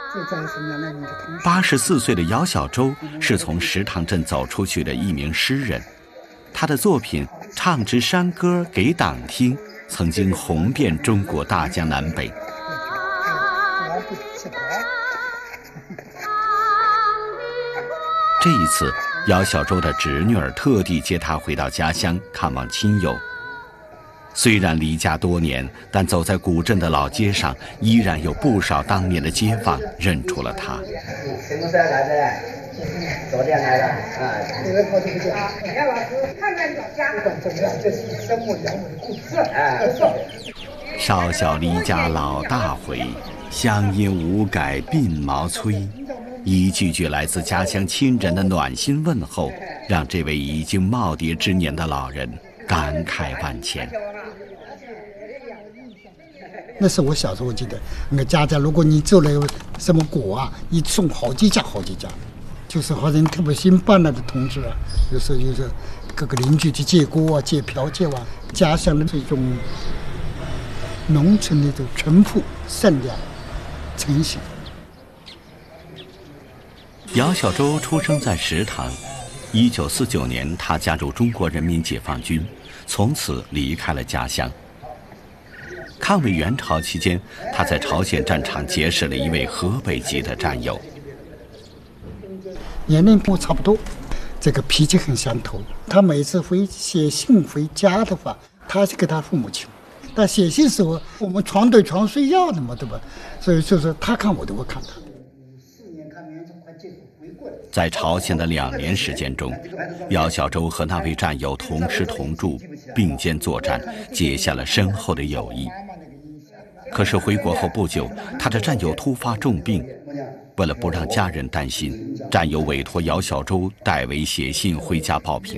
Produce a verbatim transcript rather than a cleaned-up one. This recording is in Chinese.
八十四岁的姚小舟是从石塘镇走出去的一名诗人，他的作品《唱支山歌给党听》曾经红遍中国大江南北。这一次，姚小舟的侄女儿特地接他回到家乡看望亲友。虽然离家多年，但走在古镇的老街上，依然有不少当年的街坊认出了他。 什么时候来的？昨天来的。啊，这个好久不见。杨老师，看看你家怎么样？这是生我养我的故事。哎， 少小离家老大回，乡音无改鬓毛衰。一句句来自家乡亲人的暖心问候，让这位已经耄耋之年的老人感慨万千。 那是我小时候记得，那个家家，如果你做了什么果啊，一送好几家好几家，就是好像特别新搬来的同志啊，有时候就是各个邻居去借锅啊、借瓢、借碗，家乡的这种农村的这种淳朴、善良、诚信。 姚小舟出生在石塘，一九四九年，他加入中国人民解放军，从此离开了家乡。抗美援朝期间，他在朝鲜战场结识了一位河北籍的战友， 年龄跟我差不多，这个脾气很相投。他每次回写信回家的话，他是给他父母亲，但写信时候我们床对床睡觉的嘛，对吧？所以就是他看我的，我看他的。 在朝鲜的两年时间中，姚小舟和那位战友同吃同住，并肩作战，结下了深厚的友谊。可是回国后不久，他的战友突发重病，为了不让家人担心，战友委托姚小舟代为写信回家报平